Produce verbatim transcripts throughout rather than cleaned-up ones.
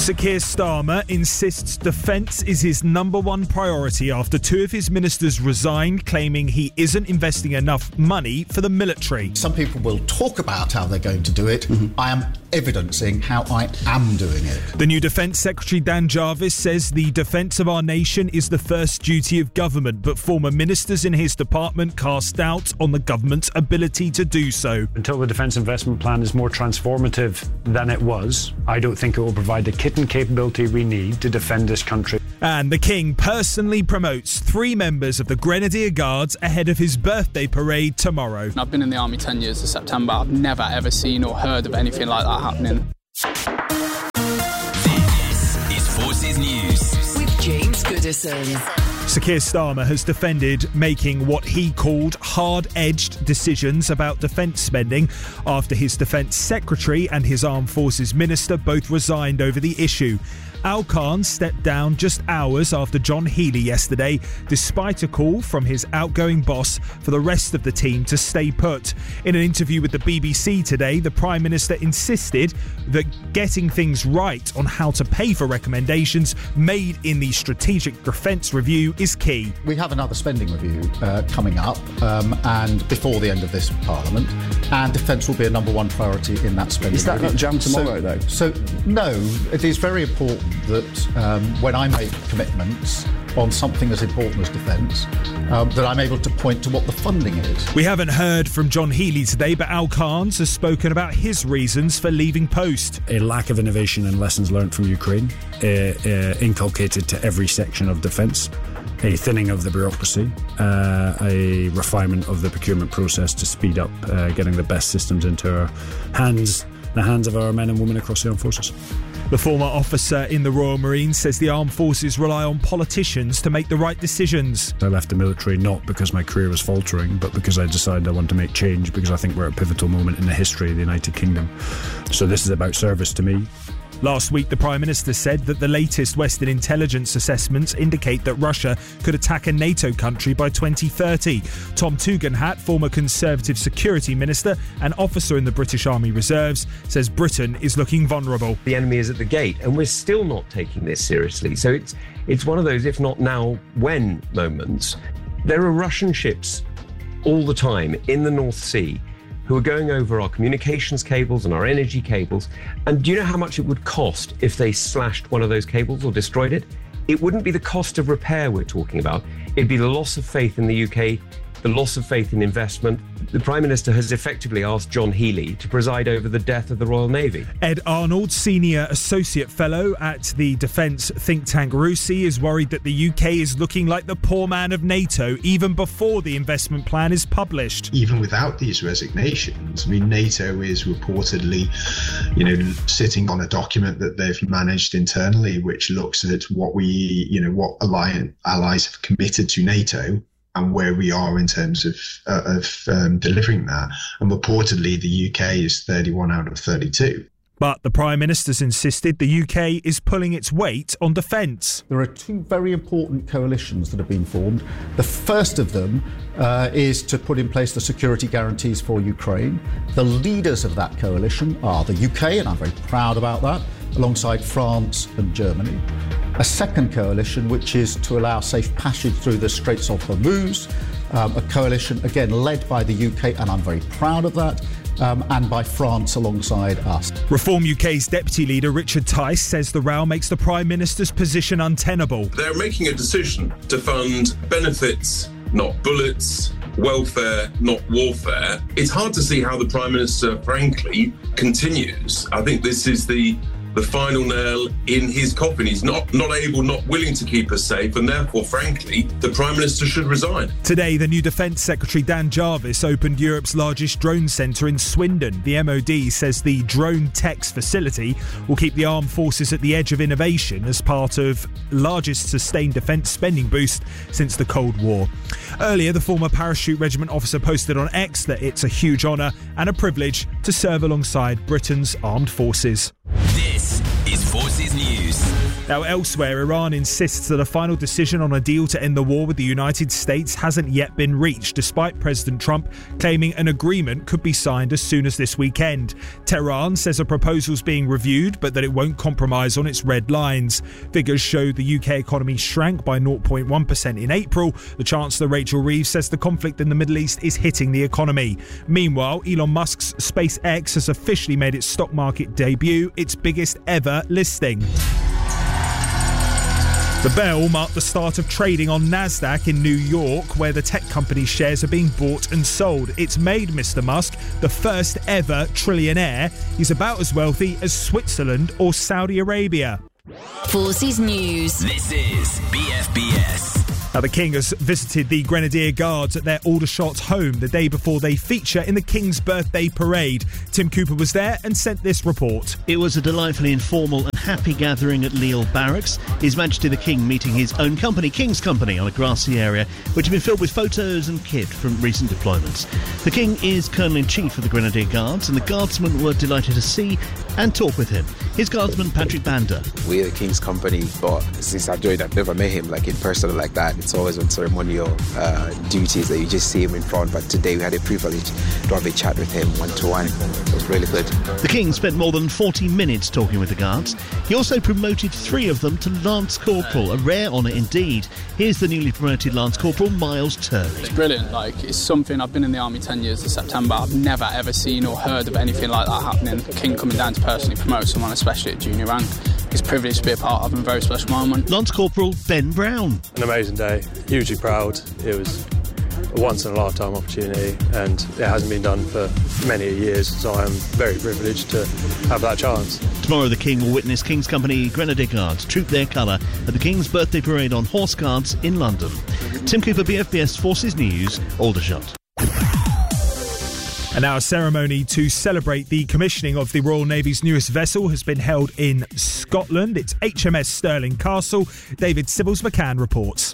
Sir Keir Starmer insists defence is his number one priority after two of his ministers resigned, claiming he isn't investing enough money for the military. Some people will talk about how they're going to do it. Mm-hmm. I am evidencing how I am doing it. The new Defence Secretary Dan Jarvis says the defence of our nation is the first duty of government, but former ministers in his department cast doubt on the government's ability to do so. Until the Defence Investment Plan is more transformative than it was, I don't think it will provide the kit and capability we need to defend this country. And the King personally promotes three members of the Grenadier Guards ahead of his birthday parade tomorrow. I've been in the army ten years this September. I've never ever seen or heard of anything like that happening. This is Forces News with James Goodison. Sir Keir Starmer has defended making what he called hard-edged decisions about defence spending after his Defence Secretary and his Armed Forces Minister both resigned over the issue. Al Khan stepped down just hours after John Healey yesterday, despite a call from his outgoing boss for the rest of the team to stay put. In an interview with the B B C today, the Prime Minister insisted that getting things right on how to pay for recommendations made in the Strategic Defence Review is key. We have another spending review uh, coming up um, and before the end of this Parliament, and defence will be a number one priority in that spending Is that review. not jammed tomorrow, so, though? So, no, it is very important that um, when I make commitments on something as important as defence, um, that I'm able to point to what the funding is. We haven't heard from John Healey today, but Al Khan has spoken about his reasons for leaving post. A lack of innovation and lessons learned from Ukraine, uh, uh, inculcated to every section of defence. A thinning of the bureaucracy, uh, a refinement of the procurement process to speed up uh, getting the best systems into our hands, the hands of our men and women across the armed forces. The former officer in the Royal Marines says the armed forces rely on politicians to make the right decisions. I left the military not because my career was faltering, but because I decided I want to make change, because I think we're at a pivotal moment in the history of the United Kingdom. So this is about service to me. Last week, the Prime Minister said that the latest Western intelligence assessments indicate that Russia could attack a NATO country by twenty thirty. Tom Tugendhat, former Conservative Security Minister and officer in the British Army Reserves, says Britain is looking vulnerable. The enemy is at the gate, and we're still not taking this seriously. So it's it's one of those if not now, when moments. There are Russian ships all the time in the North Sea who are going over our communications cables and our energy cables. And do you know how much it would cost if they slashed one of those cables or destroyed it? It wouldn't be the cost of repair we're talking about. It'd be the loss of faith in the U K, the loss of faith in investment. The Prime Minister has effectively asked John Healey to preside over the death of the Royal Navy. Ed Arnold, Senior Associate Fellow at the defence think tank RUSI, is worried that the U K is looking like the poor man of NATO even before the investment plan is published. Even without these resignations, I mean, NATO is reportedly, you know, sitting on a document that they've managed internally, which looks at what we, you know, what alliance, allies have committed to NATO and where we are in terms of uh, of um, delivering that. And reportedly, the U K is thirty-one out of thirty-two. But the Prime Minister's insisted the U K is pulling its weight on defence. There are two very important coalitions that have been formed. The first of them uh, is to put in place the security guarantees for Ukraine. The leaders of that coalition are the U K, and I'm very proud about that, alongside France and Germany. A second coalition, which is to allow safe passage through the Straits of Hormuz, um, a coalition, again, led by the U K, and I'm very proud of that, um, and by France alongside us. Reform U K's Deputy Leader Richard Tice says the row makes the Prime Minister's position untenable. They're making a decision to fund benefits, not bullets, welfare, not warfare. It's hard to see how the Prime Minister, frankly, continues. I think this is the the final nail in his coffin. He's not, not able, not willing to keep us safe, and therefore, frankly, the Prime Minister should resign. Today, the new Defence Secretary Dan Jarvis opened Europe's largest drone centre in Swindon. The M O D says the Drone Techs facility will keep the armed forces at the edge of innovation as part of largest sustained defence spending boost since the Cold War. Earlier, the former parachute regiment officer posted on X that it's a huge honour and a privilege to serve alongside Britain's armed forces. This is Forces News. Now, elsewhere, Iran insists that a final decision on a deal to end the war with the United States hasn't yet been reached, despite President Trump claiming an agreement could be signed as soon as this weekend. Tehran says a proposal's being reviewed, but that it won't compromise on its red lines. Figures show the U K economy shrank by zero point one percent in April. The Chancellor, Rachel Reeves, says the conflict in the Middle East is hitting the economy. Meanwhile, Elon Musk's SpaceX has officially made its stock market debut, its biggest ever listing. The bell marked the start of trading on Nasdaq in New York, where the tech company's shares are being bought and sold. It's made Mister Musk the first ever trillionaire. He's about as wealthy as Switzerland or Saudi Arabia. Forces News. This is B F B S. Now, the King has visited the Grenadier Guards at their Aldershot home the day before they feature in the King's birthday parade. Tim Cooper was there and sent this report. It was a delightfully informal and happy gathering at Lille Barracks. His Majesty the King meeting his own company, King's Company, on a grassy area, which had been filled with photos and kit from recent deployments. The King is Colonel-in-Chief of the Grenadier Guards, and the Guardsmen were delighted to see and talk with him. His Guardsman, Patrick Banda. We're the King's Company, but since I joined, I've never met him like in person like that. It's always on ceremonial uh, duties that you just see him in front, but today we had a privilege to have a chat with him one-to-one. It was really good. The King spent more than forty minutes talking with the Guards. He also promoted three of them to Lance Corporal, a rare honour indeed. Here's the newly promoted Lance Corporal, Miles Turley. It's brilliant. Like, it's something. I've been in the Army ten years this September. I've never ever seen or heard of anything like that happening. The King coming down to personally promote someone, especially at junior rank. It's a privilege to be a part of, and a very special moment. Lance Corporal Ben Brown. An amazing day, hugely proud. It was a once in a lifetime opportunity, and it hasn't been done for many years, so I am very privileged to have that chance. Tomorrow the King will witness King's Company Grenadier Guards troop their colour at the King's birthday parade on Horse Guards in London. Tim Cooper, B F B S Forces News, Aldershot. And now a ceremony to celebrate the commissioning of the Royal Navy's newest vessel has been held in Scotland. It's H M S Stirling Castle. David Sybills McCann reports.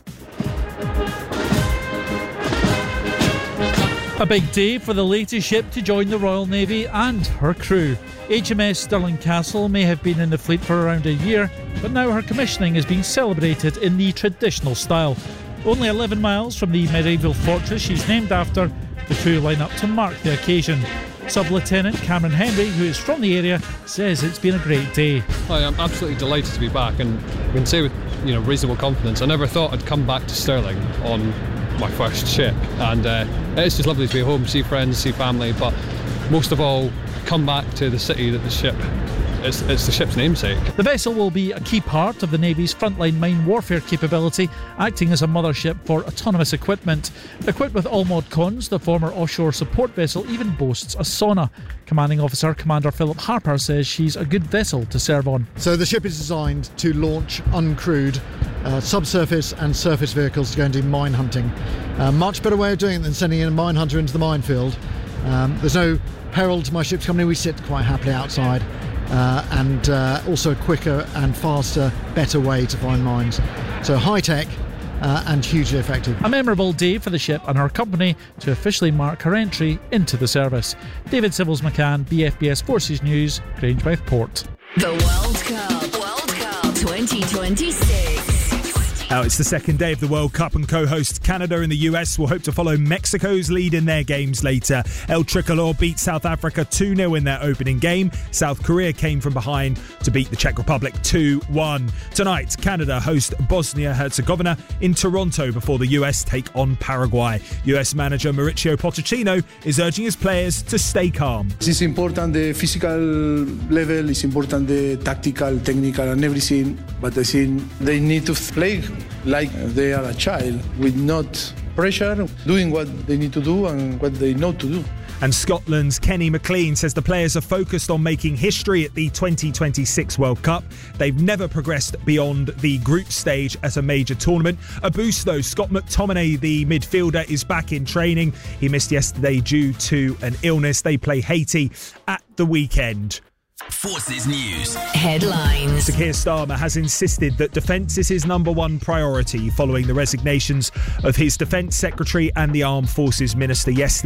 A big day for the latest ship to join the Royal Navy and her crew. H M S Stirling Castle may have been in the fleet for around a year, but now her commissioning is being celebrated in the traditional style. Only eleven miles from the medieval fortress she's named after, the crew line up to mark the occasion. Sub-Lieutenant Cameron Henry, who is from the area, says it's been a great day. I am absolutely delighted to be back, and I can say with you know reasonable confidence, I never thought I'd come back to Stirling on my first ship, and uh, it's just lovely to be home, see friends, see family, but most of all, come back to the city that the ship It's, it's the ship's namesake. The vessel will be a key part of the Navy's frontline mine warfare capability, acting as a mothership for autonomous equipment. Equipped with all mod cons, the former offshore support vessel even boasts a sauna. Commanding Officer Commander Philip Harper says she's a good vessel to serve on. So the ship is designed to launch uncrewed uh, subsurface and surface vehicles to go and do mine hunting. A much better way of doing it than sending in a mine hunter into the minefield. Um, there's no peril to my ship's company. We sit quite happily outside. Uh, and uh, also a quicker and faster, better way to find mines. So high-tech uh, and hugely effective. A memorable day for the ship and her company to officially mark her entry into the service. David Sybills McCann, B F B S Forces News, Grangemouth Port. The World Cup, World Cup twenty twenty-six. Now, it's the second day of the World Cup, and co-host Canada and the U S will hope to follow Mexico's lead in their games later. El Tricolor beat South Africa two nil in their opening game. South Korea came from behind to beat the Czech Republic two one. Tonight, Canada host Bosnia-Herzegovina in Toronto before the U S take on Paraguay. U S manager Mauricio Pochettino is urging his players to stay calm. It's important the physical level, it's important the tactical, technical and everything, but I think they need to play like they are a child, with not pressure, doing what they need to do and what they know to do. And Scotland's Kenny McLean says the players are focused on making history at the twenty twenty-six World Cup. They've never progressed beyond the group stage at a major tournament. A boost though, Scott McTominay, the midfielder, is back in training. He missed yesterday due to an illness. They play Haiti at the weekend. Forces News Headlines. Sir Keir Starmer has insisted that defence is his number one priority following the resignations of his Defence Secretary and the Armed Forces Minister yesterday.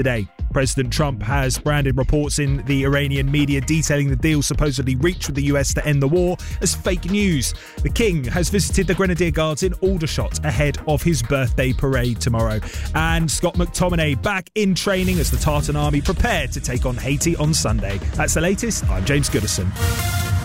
President Trump has branded reports in the Iranian media detailing the deal supposedly reached with the U S to end the war as fake news. The King has visited the Grenadier Guards in Aldershot ahead of his birthday parade tomorrow. And Scott McTominay back in training as the Tartan Army prepared to take on Haiti on Sunday. That's the latest. I'm James Goodison.